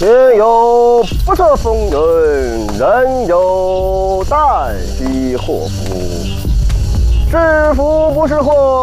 天有不测风云，人有旦夕祸福。是福不是祸。